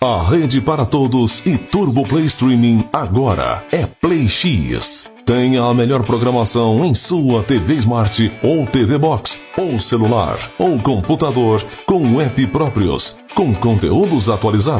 A rede para todos e Turbo Play Streaming agora é Play X. Tenha a melhor programação em sua TV Smart ou TV Box, ou celular, ou computador, com app próprios, com conteúdos atualizados.